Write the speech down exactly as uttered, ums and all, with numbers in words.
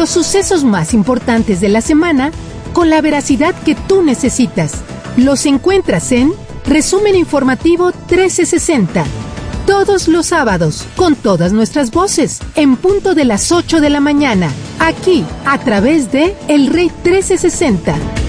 Los sucesos más importantes de la semana con la veracidad que tú necesitas. Los encuentras en Resumen Informativo trece sesenta. Todos los sábados, con todas nuestras voces, en punto de las ocho de la mañana, aquí, a través de El Rey trece sesenta.